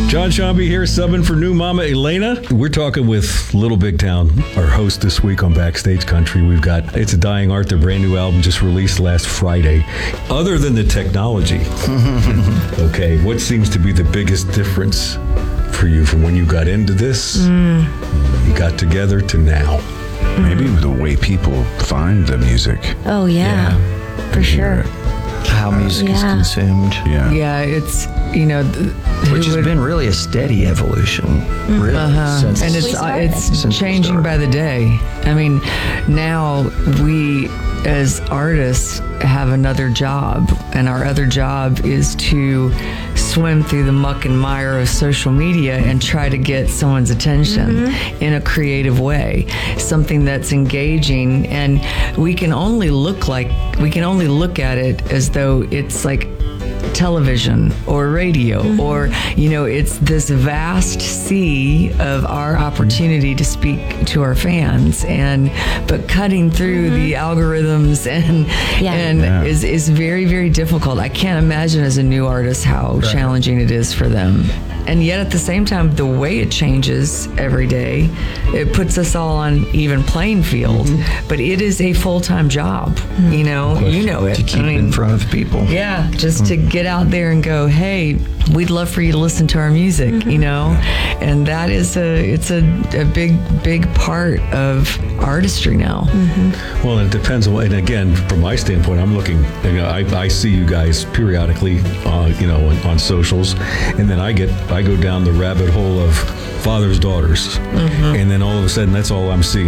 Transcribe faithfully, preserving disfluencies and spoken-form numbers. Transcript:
John Shambi here, subbing for new mama Elena. We're talking with Little Big Town, our host this week on Backstage Country. We've got It's a Dying Art, their brand new album just released last Friday. Other than the technology, okay, what seems to be the biggest difference for you from when you got into this, mm. you got together, to now? Maybe the way people find the music. Oh, yeah, yeah. for sure. How music yeah. is consumed. Yeah. Yeah, it's, you know... Th- Which has would, been really a steady evolution, mm-hmm. really. Uh-huh. Since and it's uh, it's changing by the day. I mean, now we, as artists, have another job, and our other job is to swim through the muck and mire of social media and try to get someone's attention mm-hmm. in a creative way, something that's engaging. And we can only look like, we can only look at it as though it's like television or radio mm-hmm. or, you know, it's this vast sea of our opportunity to speak to our fans, and but cutting through mm-hmm. the algorithms and yeah. and yeah. is is very, very difficult. I can't imagine as a new artist how right. challenging it is for them. And yet at the same time, the way it changes every day, it puts us all on even playing field. Mm-hmm. But it is a full-time job, mm-hmm. you know, you know it. To keep I mean, it in front of people. Yeah, just mm-hmm. to get out there and go, hey, we'd love for you to listen to our music, mm-hmm. you know? And that is a, it's a, a big, big part of artistry now. Mm-hmm. Well, it depends on, and again, from my standpoint, I'm looking, you know, I, I see you guys periodically, uh, you know, on, on socials, and then I get, I go down the rabbit hole of fathers, daughters, mm-hmm. and then all of a sudden, that's all I'm seeing.